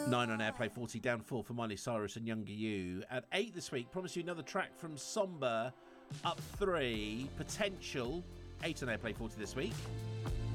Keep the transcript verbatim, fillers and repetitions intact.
Nine on Airplay forty, down four for Miley Cyrus and Younger You. At eight this week, promise you another track from Somber, up three. Potential, eight on Airplay forty this week.